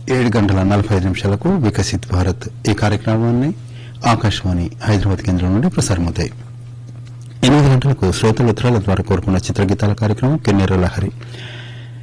7:45 వికసిత్ భారత్ ఈ కార్యక్రమాన్ని ఆకాశవాణి హైదరాబాద్ కేంద్రం నుండి ప్రసారమవుతాయి. 8 గంటలకు శ్రోతల ఉత్తరాల ద్వారా కోరుకున్న చిత్రగీతాల కార్యక్రమం కిన్నెర లహరి.